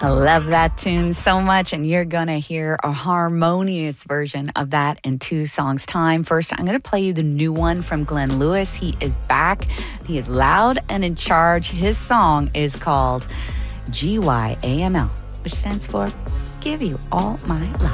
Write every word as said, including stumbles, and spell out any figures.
I love that tune so much, and you're going to hear a harmonious version of that in two songs' time. First, I'm going to play you the new one from Glenn Lewis. He is back. He is loud and in charge. His song is called G Y A M L, which stands for Give You All My Love.